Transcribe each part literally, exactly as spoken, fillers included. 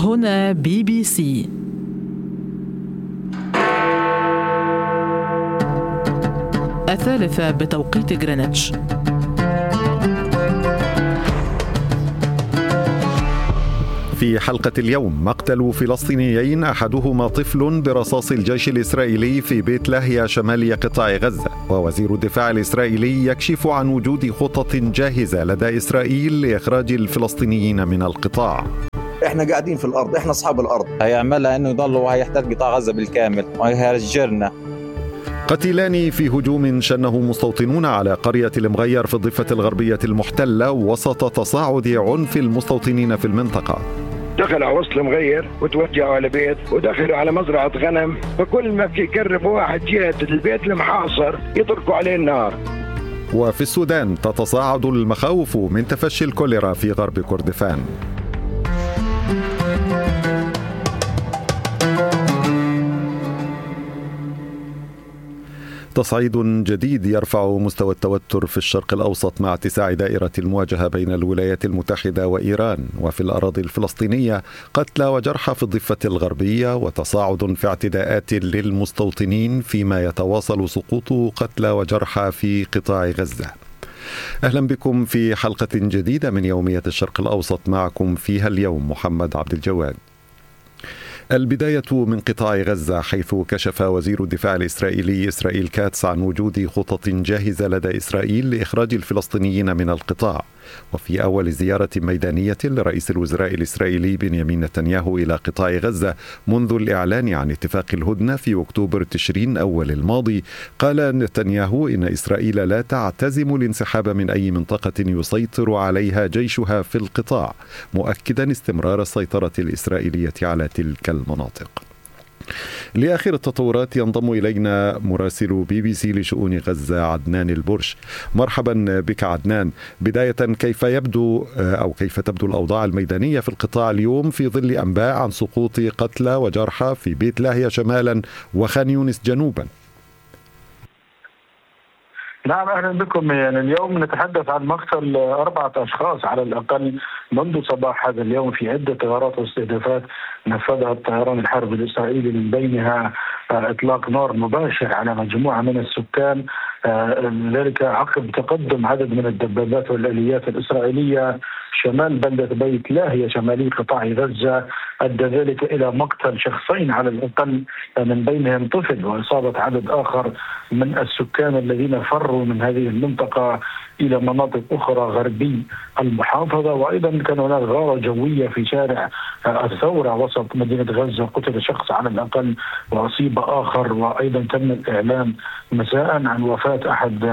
هنا بي بي سي. الثالثة بتوقيت غرينتش. في حلقة اليوم: مقتل فلسطينيين أحدهما طفل برصاص الجيش الإسرائيلي في بيت لاهيا شمالي قطاع غزة، ووزير الدفاع الإسرائيلي يكشف عن وجود خطط جاهزة لدى إسرائيل لإخراج الفلسطينيين من القطاع. احنا قاعدين في الأرض، احنا أصحاب الأرض. هيعملها إنه يضلوا وهيحتل قطاع غزة بالكامل وهيهجرنا. قتيلان في هجوم شنه مستوطنون على قرية المغير في الضفة الغربية المحتلة وسط تصاعد عنف المستوطنين في المنطقة. دخلوا على وسط المغير وتوجهوا على بيت ودخلوا على مزرعة غنم، فكل ما في يقرب واحد جهة البيت المحاصر يطلقوا عليه النار. وفي السودان تتصاعد المخاوف من تفشي الكوليرا في غرب كردفان. تصعيد جديد يرفع مستوى التوتر في الشرق الأوسط مع اتساع دائرة المواجهة بين الولايات المتحدة وإيران، وفي الأراضي الفلسطينية قتلى وجرحى في الضفة الغربية وتصاعد في اعتداءات للمستوطنين، فيما يتواصل سقوط قتلى وجرحى في قطاع غزة. أهلا بكم في حلقة جديدة من يومية الشرق الأوسط، معكم فيها اليوم محمد عبد الجواد. البداية من قطاع غزة، حيث كشف وزير الدفاع الإسرائيلي إسرائيل كاتس عن وجود خطط جاهزة لدى إسرائيل لإخراج الفلسطينيين من القطاع. وفي أول زيارة ميدانية لرئيس الوزراء الإسرائيلي بنيامين نتنياهو إلى قطاع غزة منذ الإعلان عن اتفاق الهدنة في أكتوبر تشرين أول الماضي، قال نتنياهو إن إسرائيل لا تعتزم الانسحاب من أي منطقة يسيطر عليها جيشها في القطاع، مؤكدا استمرار السيطرة الإسرائيلية على تلك المناطق. لآخر التطورات ينضم إلينا مراسل بي بي سي لشؤون غزة عدنان البرش. مرحبا بك عدنان. بداية، كيف يبدو أو كيف تبدو الأوضاع الميدانية في القطاع اليوم في ظل أنباء عن سقوط قتلى وجرحى في بيت لاهيا شمالا وخان يونس جنوبا؟ نعم، أهلا بكم. يعني اليوم نتحدث عن مقتل أربعة أشخاص على الأقل منذ صباح هذا اليوم في عدة غارات واستهدافات نفذها الطيران الحربي الإسرائيلي، من بينها إطلاق نار مباشر على مجموعة من السكان، ذلك عقب تقدم عدد من الدبابات والآليات الإسرائيلية شمال بلدة بيت لاهيا شمالي قطاع غزة، أدى ذلك إلى مقتل شخصين على الأقل، من بينهم طفل، وإصابة عدد آخر من السكان الذين فروا من هذه المنطقة إلى مناطق أخرى غربي المحافظة. وأيضا كان هناك غارة جوية في شارع الثورة وسط مدينة غزة، قتل شخص على الأقل وأصيب آخر. وأيضا تم الإعلان مساء عن وفاة أحد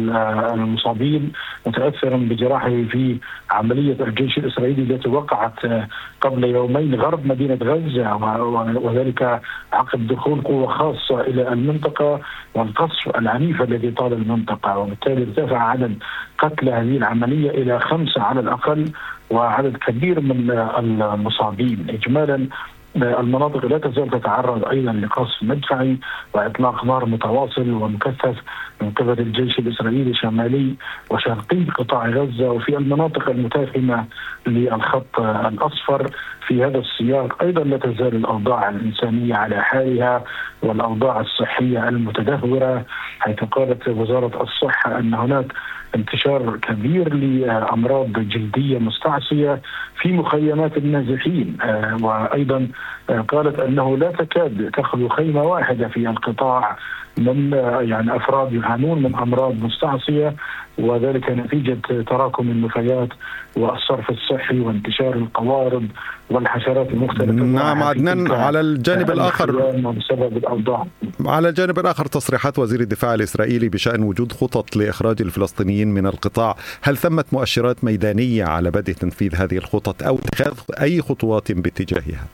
المصابين متأثرا بجراحه في عملية الجيش الإسرائيلي التي وقعت قبل يومين غرب مدينة غزة، وذلك عقب دخول قوة خاصة إلى المنطقة والقصف العنيف الذي طال المنطقة، وبالتالي ارتفع عدد قتلى هذه العملية إلى خمسة على الأقل وعدد كبير من المصابين. إجمالا المناطق لا تزال تتعرض أيضا لقصف مدفعي وإطلاق نار متواصل ومكثف من قبل الجيش الإسرائيلي شمالي وشرقي قطاع غزة وفي المناطق المتاخمة للخط الأصفر. في هذا السياق أيضا لا تزال الأوضاع الإنسانية على حالها والأوضاع الصحية المتدهورة، حيث قالت وزارة الصحة أن هناك انتشار كبير لأمراض جلدية مستعصية في مخيمات النازحين، وأيضا قالت أنه لا تكاد تخلو خيمة واحدة في القطاع من يعني أفراد يعانون من أمراض مستعصية، وذلك نتيجة تراكم النفايات والصرف الصحي وانتشار القوارض والحشرات المختلفة. نعم عدنان، على الجانب الآخر بسبب الأوضاع على الجانب الآخر تصريحات وزير الدفاع الإسرائيلي بشأن وجود خطط لإخراج الفلسطينيين من القطاع، هل ثمة مؤشرات ميدانية على بدء تنفيذ هذه الخطط أو اتخاذ أي خطوات باتجاهها؟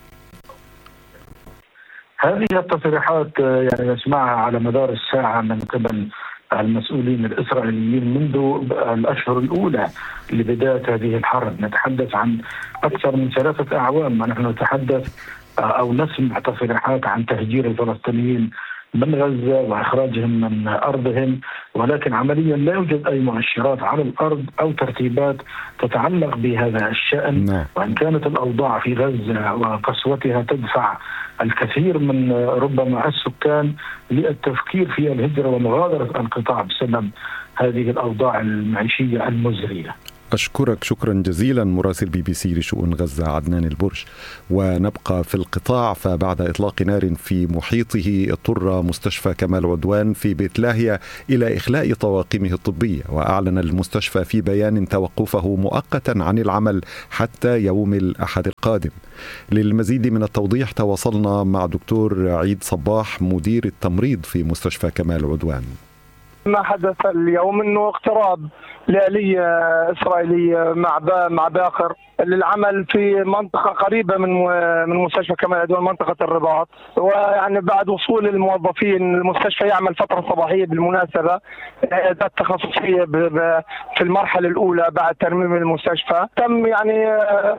هذه التصريحات يعني نسمعها على مدار الساعة من قبل المسؤولين الإسرائيليين منذ الأشهر الأولى لبداية هذه الحرب. نتحدث عن أكثر من ثلاثة أعوام ونحن نتحدث أو نسمع تصريحات عن تهجير الفلسطينيين من غزة وإخراجهم من أرضهم، ولكن عمليا لا يوجد أي مؤشرات على الأرض أو ترتيبات تتعلق بهذا الشأن. نعم. وإن كانت الأوضاع في غزة وقسوتها تدفع الكثير من ربما السكان للتفكير في الهجرة ومغادرة القطاع بسبب هذه الأوضاع المعيشية المزرية. أشكرك شكرا جزيلا مراسل بي بي سي لشؤون غزة عدنان البرج. ونبقى في القطاع، فبعد إطلاق نار في محيطه اضطر مستشفى كمال عدوان في بيت لاهيا إلى إخلاء طواقمه الطبية، وأعلن المستشفى في بيان توقفه مؤقتا عن العمل حتى يوم الأحد القادم. للمزيد من التوضيح تواصلنا مع دكتور عيد صباح مدير التمريض في مستشفى كمال عدوان. ما حدث اليوم انه اقتراب لآلية إسرائيلية مع مع باخر للعمل في منطقة قريبة من من مستشفى كمال عدوان، منطقة الرباط. ويعني بعد وصول الموظفين المستشفى يعمل فترة صباحية بالمناسبة، عيادات تخصصية في المرحلة الأولى بعد ترميم المستشفى. تم يعني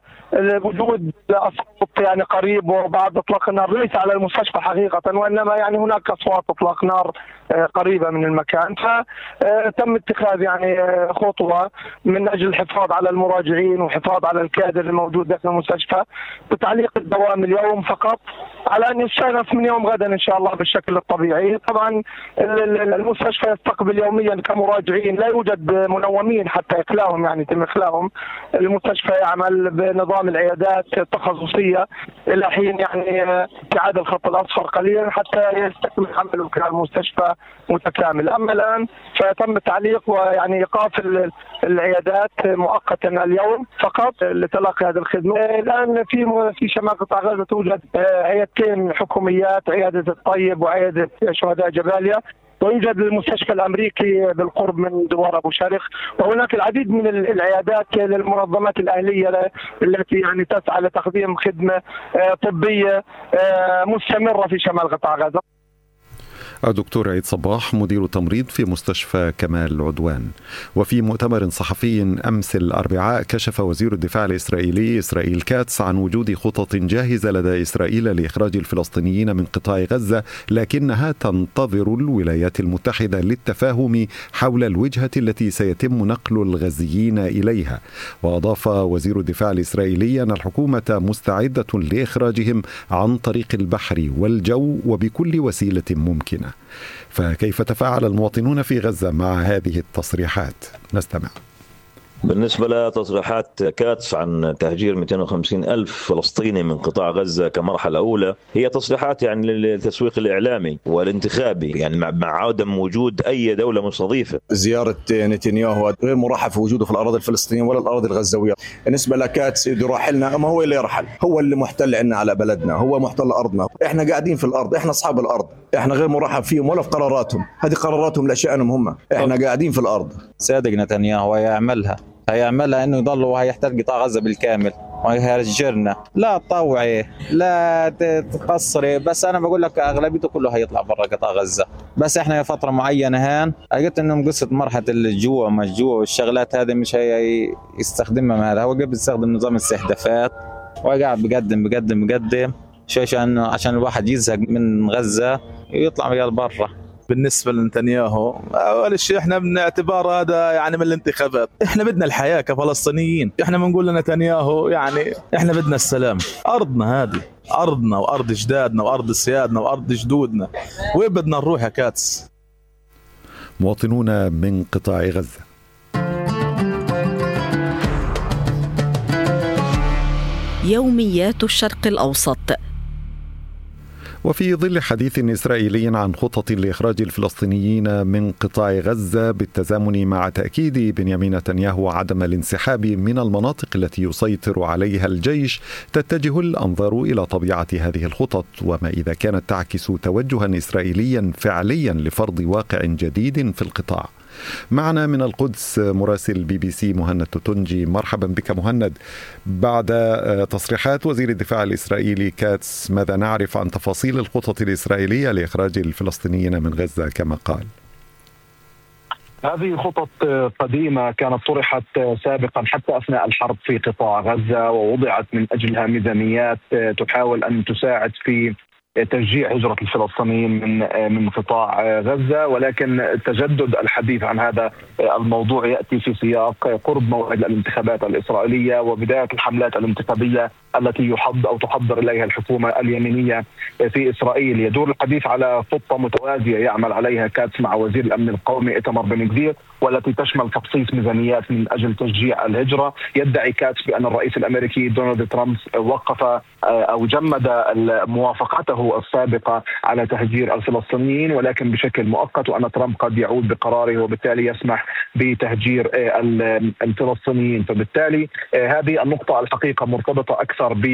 وجود أصوات يعني قريب وبعد إطلاق النار، ليس على المستشفى حقيقة، وإنما يعني هناك أصوات إطلاق نار قريبة من المكان. فتم اتخاذ يعني خطوة من أجل الحفاظ على المراجعين والحفاظ على الكادر الموجود داخل المستشفى بتعليق الدوام اليوم فقط، على أن يستأنف من يوم غدا إن شاء الله بالشكل الطبيعي. طبعا المستشفى يستقبل يوميا كمراجعين، لا يوجد منومين حتى إخلاهم، يعني يتم إخلاهم. المستشفى يعمل بنظام العيادات التخصصية إلى حين يعني ابتعاد الخط الأصفر قليلا حتى يستكمل عمله كمستشفى متكامل. أما الآن فتم التعليق ويعني إيقاف العيادات مؤقتا اليوم فقط لتلقي هذه الخدمة. الآن في في شمال قطاع غزة توجد عيادتين حكوميات، عيادة الطيب وعيادة شهداء جباليا، ويوجد المستشفى الأمريكي بالقرب من دوار أبو شرخ، وهناك العديد من العيادات للمنظمات الأهلية التي يعني تسعى لتقديم خدمة طبية مستمرة في شمال قطاع غزة. الدكتور عيد صباح مدير تمريض في مستشفى كمال عدوان. وفي مؤتمر صحفي أمس الأربعاء كشف وزير الدفاع الإسرائيلي إسرائيل كاتس عن وجود خطط جاهزة لدى إسرائيل لإخراج الفلسطينيين من قطاع غزة، لكنها تنتظر الولايات المتحدة للتفاهم حول الوجهة التي سيتم نقل الغزيين إليها. وأضاف وزير الدفاع الإسرائيلي أن الحكومة مستعدة لإخراجهم عن طريق البحر والجو وبكل وسيلة ممكنة. فكيف تفاعل المواطنون في غزة مع هذه التصريحات؟ نستمع. بالنسبة لتصريحات كاتس عن تهجير مئتين وخمسين ألف فلسطيني من قطاع غزة كمرحلة أولى، هي تصريحات يعني للتسويق الإعلامي والانتخابي، يعني مع عدم وجود أي دولة مستضيفة. زيارة نتنياهو غير مرحب في وجوده في الأراضي الفلسطينية ولا الأراضي الغزاوية. بالنسبة لكاتس يرحلنا، أما هو اللي يرحل، هو اللي محتل عنا على بلدنا، هو محتل أرضنا. إحنا قاعدين في الأرض، إحنا أصحاب الأرض، إحنا غير مرحب فيهم ولا في قراراتهم. هذه قراراتهم لأشيائهم هم، إحنا قاعدين في الأرض. صادق نتنياهو يعملها هيعملها انه يضل وهيحتل قطاع غزة بالكامل وهيهجرنا، لا تطوعي لا تقصري، بس انا بقول لك اغلبيته كله هيطلع برا قطاع غزة. بس احنا فترة معينة هان قلت انهم قصة مرحلة الجوع وما الجوع والشغلات هذه مش هي يستخدمها. هذا هو قبل يستخدم نظام الاستهدافات وقاعد بقدم بقدم بقدم شوي عشان عشان الواحد يزهق من غزة ويطلع مجال برا. بالنسبة لنتنياهو أول شيء إحنا بنعتبر هذا يعني من الانتخابات، إحنا بدنا الحياة كفلسطينيين، إحنا بنقول لنتنياهو يعني إحنا بدنا السلام. أرضنا هذه أرضنا وأرض جدادنا وأرض سيادنا وأرض جدودنا، وين بدنا نروح يا كاتس؟ مواطنون من قطاع غزة. يوميات الشرق الأوسط. وفي ظل حديث إسرائيلي عن خطط لإخراج الفلسطينيين من قطاع غزة بالتزامن مع تأكيد بنيامين نتنياهو عدم الانسحاب من المناطق التي يسيطر عليها الجيش، تتجه الأنظار إلى طبيعة هذه الخطط وما إذا كانت تعكس توجها إسرائيليا فعليا لفرض واقع جديد في القطاع. معنا من القدس مراسل بي بي سي مهند توتنجي. مرحبا بك مهند. بعد تصريحات وزير الدفاع الإسرائيلي كاتس، ماذا نعرف عن تفاصيل الخطط الإسرائيلية لإخراج الفلسطينيين من غزة كما قال؟ هذه خطط قديمة كانت طرحت سابقا حتى أثناء الحرب في قطاع غزة، ووضعت من أجلها ميزانيات تحاول أن تساعد في تشجيع هجرة الفلسطينيين من من قطاع غزة، ولكن تجدد الحديث عن هذا الموضوع يأتي في سياق قرب موعد الانتخابات الإسرائيلية وبداية الحملات الانتخابية التي يحض أو تحضر إليها الحكومة اليمينية في إسرائيل. يدور الحديث على خطة متوازية يعمل عليها كاتس مع وزير الأمن القومي إيتمار بن غفير، والتي تشمل تخصيص ميزانيات من أجل تشجيع الهجرة. يدعي كاتس بأن الرئيس الأمريكي دونالد ترامب وقف أو جمد موافقته السابقة على تهجير الفلسطينيين ولكن بشكل مؤقت، وأن ترامب قد يعود بقراره وبالتالي يسمح بتهجير الفلسطينيين. فبالتالي هذه النقطة الحقيقة مرتبطة أكثر ب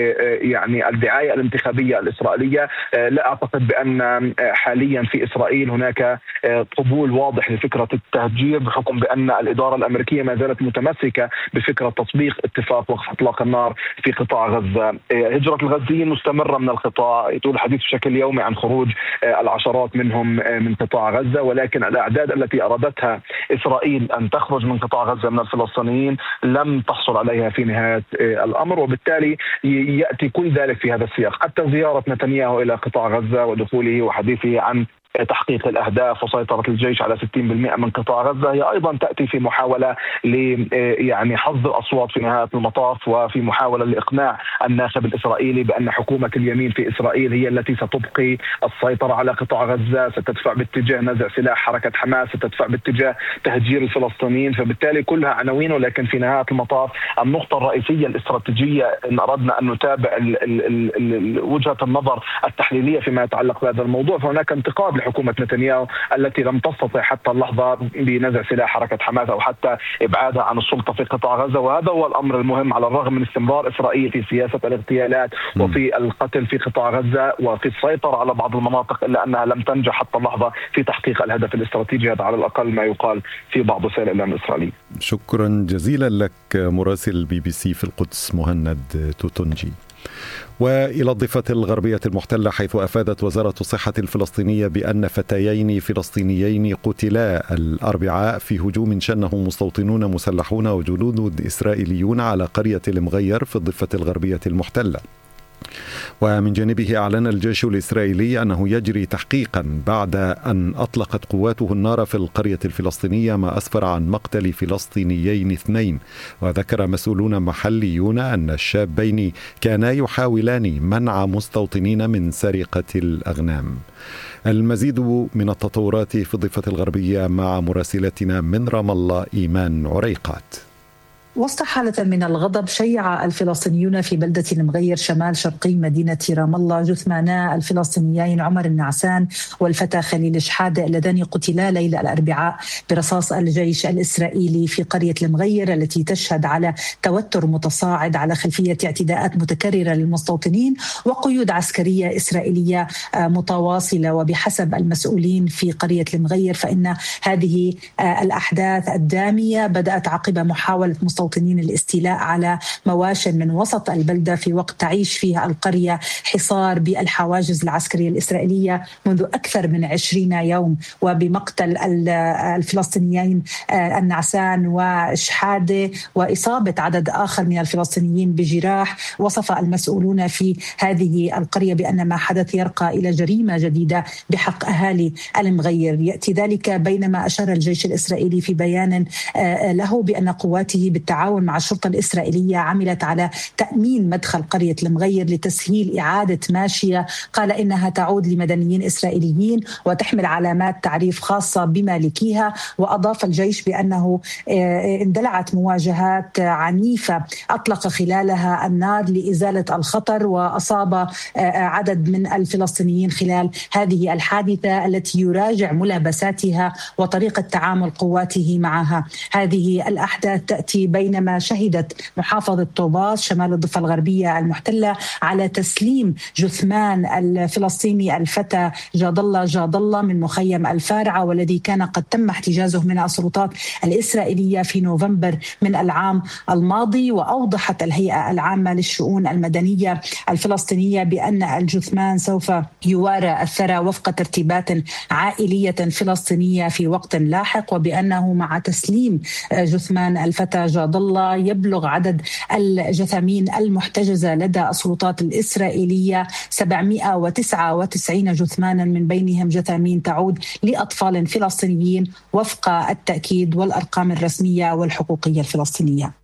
يعني الدعاية الانتخابية الإسرائيلية. لا أعتقد بأن حاليا في إسرائيل هناك قبول واضح لفكرة التهجير، بحكم بأن الإدارة الأمريكية ما زالت متمسكة بفكرة تطبيق اتفاق وقف إطلاق النار في قطاع غزة. هجرة الغزيين مستمرة من القطاع، يطول الحديث بشكل يومي عن خروج العشرات منهم من قطاع غزة، ولكن الأعداد التي أرادتها إسرائيل أن تخرج من قطاع غزة من الفلسطينيين لم تحصل عليها في نهاية الأمر، وبالتالي يأتي كل ذلك في هذا السياق. حتى زيارة نتنياهو إلى قطاع غزة ودخوله وحديثه عن تحقيق الأهداف وسيطرة الجيش على ستين بالمئة من قطاع غزة هي أيضا تأتي في محاولة ل يعني حظ الأصوات في نهاية المطاف، وفي محاولة لإقناع الناخب الإسرائيلي بأن حكومة اليمين في إسرائيل هي التي ستبقي السيطرة على قطاع غزة، ستدفع باتجاه نزع سلاح حركة حماس، ستدفع باتجاه تهجير الفلسطينيين. فبالتالي كلها عناوين، ولكن في نهاية المطاف النقطة الرئيسية الاستراتيجية إن أردنا أن نتابع ال ال ال وجهة النظر التحليلية فيما يتعلق بهذا الموضوع، فهناك انتقاد حكومة نتنياهو التي لم تستطع حتى اللحظة بنزع سلاح حركة حماس أو حتى إبعادها عن السلطة في قطاع غزة. وهذا هو الأمر المهم على الرغم من استمرار إسرائيل في سياسة الاغتيالات وفي القتل في قطاع غزة وفي السيطرة على بعض المناطق، إلا أنها لم تنجح حتى اللحظة في تحقيق الهدف الاستراتيجي. هذا على الأقل ما يقال في بعض وسائل الإعلام الإسرائيلية. شكرا جزيلا لك مراسل بي بي سي في القدس مهند توتونجي. وإلى الضفة الغربية المحتلة، حيث أفادت وزارة الصحة الفلسطينية بأن فتيين فلسطينيين قتلا الأربعاء في هجوم شنه مستوطنون مسلحون وجنود إسرائيليون على قرية المغير في الضفة الغربية المحتلة. ومن جانبه أعلن الجيش الإسرائيلي أنه يجري تحقيقا بعد أن أطلقت قواته النار في القرية الفلسطينية، ما أسفر عن مقتل فلسطينيين اثنين. وذكر مسؤولون محليون أن الشابين كانا يحاولان منع مستوطنين من سرقة الأغنام. المزيد من التطورات في الضفة الغربية مع مراسلتنا من رام الله إيمان عريقات. وسط حالة من الغضب، شيع الفلسطينيون في بلدة المغير شمال شرقي مدينة رام الله جثمانا الفلسطينيين عمر النعسان والفتى خليل شحادة اللذان قتلا ليلة الأربعاء برصاص الجيش الإسرائيلي في قرية المغير التي تشهد على توتر متصاعد على خلفية اعتداءات متكررة للمستوطنين وقيود عسكرية إسرائيلية متواصلة. وبحسب المسؤولين في قرية المغير فإن هذه الأحداث الدامية بدأت عقب محاولة مستوطنين الاستيلاء على مواشٍ من وسط البلدة في وقت تعيش فيها القرية حصار بالحواجز العسكرية الإسرائيلية منذ أكثر من عشرين يوم. وبمقتل الفلسطينيين النعسان وشحادة وإصابة عدد آخر من الفلسطينيين بجراح، وصف المسؤولون في هذه القرية بأن ما حدث يرقى إلى جريمة جديدة بحق أهالي المغير. يأتي ذلك بينما أشار الجيش الإسرائيلي في بيان له بأن قواته بالتعاون مع الشرطة الإسرائيلية عملت على تأمين مدخل قرية المغير لتسهيل إعادة ماشية قال إنها تعود لمدنيين إسرائيليين وتحمل علامات تعريف خاصة بمالكيها. وأضاف الجيش بأنه اندلعت مواجهات عنيفة أطلق خلالها النار لإزالة الخطر، وأصاب عدد من الفلسطينيين خلال هذه الحادثة التي يراجع ملابساتها وطريقة تعامل قواته معها. هذه الأحداث تأتي بينما شهدت محافظة طوباس شمال الضفة الغربية المحتلة على تسليم جثمان الفلسطيني الفتى جاد الله جاد الله من مخيم الفارعة، والذي كان قد تم احتجازه من السلطات الإسرائيلية في نوفمبر من العام الماضي. وأوضحت الهيئة العامة للشؤون المدنية الفلسطينية بأن الجثمان سوف يوارى الثرى وفق ترتيبات عائلية فلسطينية في وقت لاحق، وبأنه مع تسليم جثمان الفتى جاد الله يبلغ عدد الجثامين المحتجزة لدى السلطات الإسرائيلية سبعمائة وتسعة وتسعين جثمانا، من بينهم جثامين تعود لأطفال فلسطينيين وفق التأكيد والأرقام الرسمية والحقوقية الفلسطينية.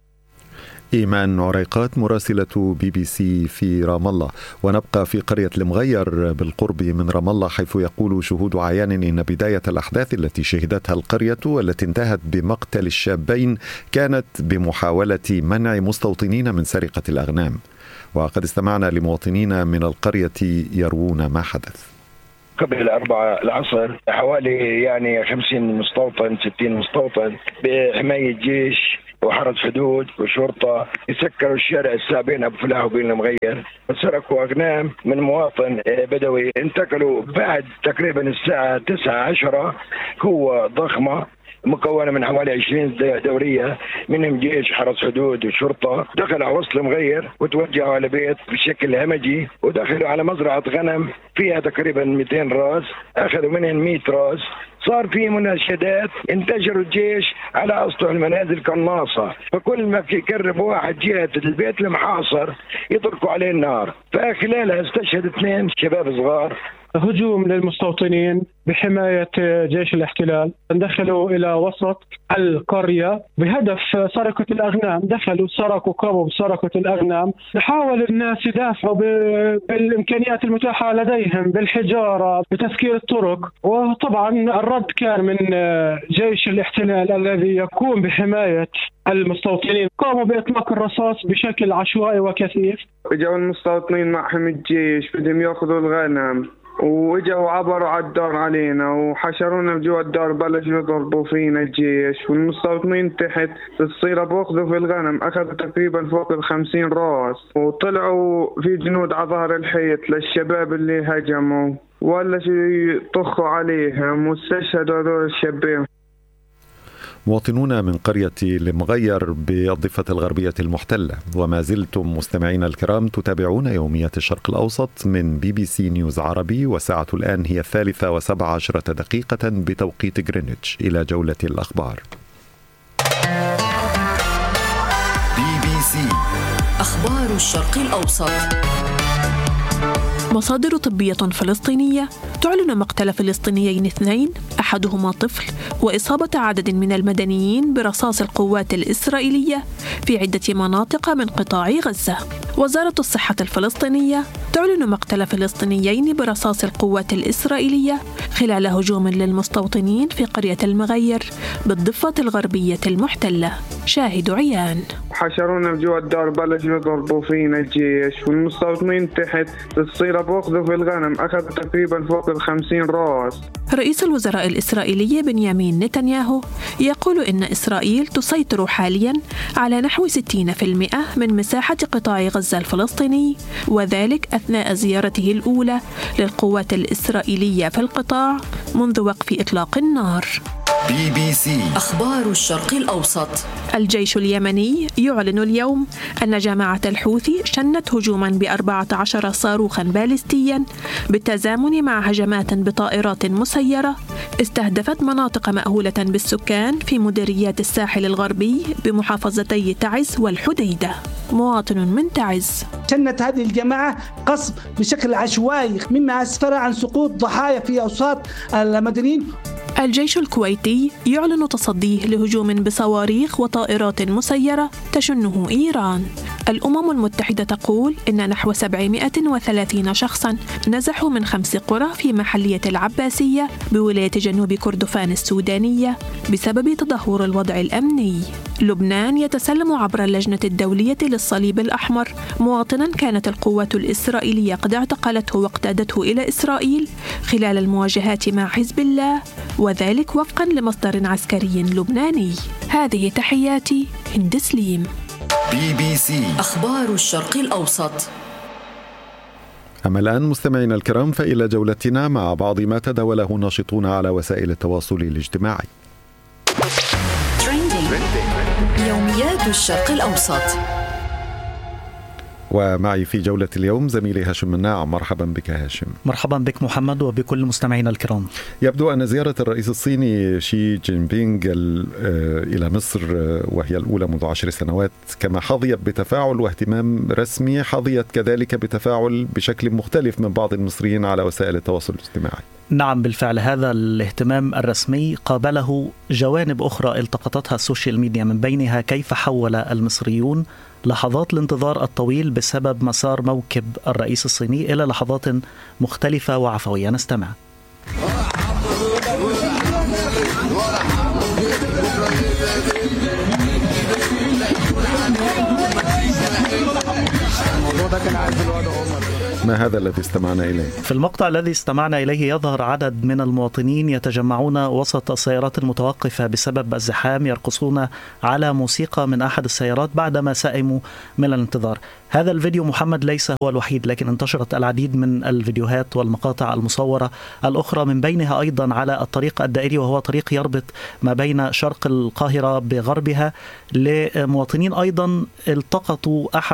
إيمان عريقات مراسلة بي بي سي في رام الله. ونبقى في قرية المغير بالقرب من رام الله، حيث يقول شهود عيان إن بداية الأحداث التي شهدتها القرية والتي انتهت بمقتل الشابين كانت بمحاولة منع مستوطنين من سرقة الأغنام. وقد استمعنا لمواطنين من القرية يروون ما حدث. قبل الأربعة العصر حوالي يعني خمسين مستوطن ستين مستوطن بحماية جيش وحرس حدود وشرطة يسكروا الشارع السابين أبو فلاح وبين المغير، وسرقوا أغنام من مواطن بدوي. انتقلوا بعد تقريبا الساعة تسعة عشرة قوة ضخمة مكونة من حوالي عشرين دورية منهم جيش حرس حدود وشرطة، دخلوا على وسط المغير وتوجهوا على بيت بشكل همجي، ودخلوا على مزرعة غنم فيها تقريبا مئتين راس، أخذوا منهم مئة راس. صار في مناشدات، انتشروا الجيش على أسطح المنازل قناصة، فكل ما يقرب واحد جهة البيت المحاصر يطلقوا عليه النار. فخلالها استشهد اثنين شباب صغار. هجوم للمستوطنين بحماية جيش الاحتلال، دخلوا إلى وسط القرية بهدف سرقة الأغنام، دخلوا سرقوا قاموا بسرقة الأغنام. حاول الناس يدافعوا بالإمكانيات المتاحة لديهم بالحجارة بتسكير الطرق، وطبعا الرد كان من جيش الاحتلال الذي يقوم بحماية المستوطنين. قاموا بإطلاق الرصاص بشكل عشوائي وكثيف. اجوا المستوطنين معهم الجيش بدهم ياخذوا الغنم، واجوا عبروا على الدار علينا وحشرونا بجوا الدار، بلشوا يضربوا فينا الجيش، والمستوطنين تحت الصيرة بأخذوا في الغنم، أخذوا تقريبا فوق الخمسين راس، وطلعوا في جنود على ظهر الحيط للشباب اللي هجموا، وبلشوا يطخوا عليهم واستشهدوا هذول الشباب. مواطنون من قرية المغير بالضفة الغربية المحتلة. وما زلتم مستمعين الكرام تتابعون يوميات الشرق الأوسط من بي بي سي نيوز عربي، وساعة الآن هي الثالثة وسبع عشرة دقيقة بتوقيت غرينتش. إلى جولة الأخبار. بي بي سي أخبار الشرق الأوسط. مصادر طبية فلسطينية تعلن مقتل فلسطينيين اثنين، أحدهما طفل، وإصابة عدد من المدنيين برصاص القوات الإسرائيلية في عدة مناطق من قطاع غزة. وزارة الصحة الفلسطينية تعلن مقتل فلسطينيين برصاص القوات الإسرائيلية خلال هجوم للمستوطنين في قرية المغير بالضفة الغربية المحتلة. شاهد عيان. حشرونا بجوا الدار، بلشوا يضربوا فينا الجيش، والمستوطنين تحت الصيرة بأخذوا في الغنم، أخذوا تقريبا فوق الخمسين راس. رئيس الوزراء الإسرائيلي بنيامين نتنياهو يقول إن إسرائيل تسيطر حاليا على نحو ستين بالمئة من مساحة قطاع غزة الفلسطيني، وذلك أثناء زيارته الأولى للقوات الإسرائيلية في القطاع منذ وقف إطلاق النار. بي بي سي أخبار الشرق الأوسط. الجيش اليمني يعلن اليوم أن جماعة الحوثي شنت هجوما بأربعة عشر صاروخا باليستيا بالتزامن مع هجمات بطائرات مسيرة استهدفت مناطق مأهولة بالسكان في مديريات الساحل الغربي بمحافظتي تعز والحديدة. مواطن من تعز: شنت هذه الجماعة قصف بشكل عشوائي مما أسفر عن سقوط ضحايا في أوساط المدنيين. الجيش الكويتي يعلن تصديه لهجوم بصواريخ وطائرات مسيرة تشنه إيران. الأمم المتحدة تقول إن نحو سبعمائة وثلاثين شخصاً نزحوا من خمس قرى في محلية العباسية بولاية جنوب كردفان السودانية بسبب تدهور الوضع الأمني. لبنان يتسلم عبر اللجنة الدولية للصليب الأحمر مواطناً كانت القوات الإسرائيلية قد اعتقلته واقتادته إلى إسرائيل خلال المواجهات مع حزب الله، وذلك وفقاً لمصدر عسكري لبناني. هذه تحياتي هند سليم. بي بي سي أخبار الشرق الأوسط. أما الآن مستمعينا الكرام فإلى جولتنا مع بعض ما تداوله ناشطون على وسائل التواصل الاجتماعي. يوميات الشرق الأوسط. ومعي في جولة اليوم زميلي هاشم مناع. مرحبا بك هاشم. مرحبا بك محمد وبكل مستمعينا الكرام. يبدو أن زيارة الرئيس الصيني شي جين بينغ إلى مصر وهي الأولى منذ عشر سنوات كما حظيت بتفاعل واهتمام رسمي، حظيت كذلك بتفاعل بشكل مختلف من بعض المصريين على وسائل التواصل الاجتماعي. نعم بالفعل، هذا الاهتمام الرسمي قابله جوانب أخرى التقطتها السوشيال ميديا، من بينها كيف حول المصريون لحظات الانتظار الطويل بسبب مسار موكب الرئيس الصيني إلى لحظات مختلفة وعفوية. نستمع. ما هذا الذي استمعنا إليه؟ في المقطع الذي استمعنا إليه يظهر عدد من المواطنين يتجمعون وسط السيارات المتوقفة بسبب الزحام، يرقصون على موسيقى من أحد السيارات بعدما سئموا من الانتظار. هذا الفيديو محمد ليس هو الوحيد، لكن انتشرت العديد من الفيديوهات والمقاطع المصورة الأخرى، من بينها أيضا على الطريق الدائري وهو طريق يربط ما بين شرق القاهرة بغربها، لمواطنين أيضا التقطوا أحد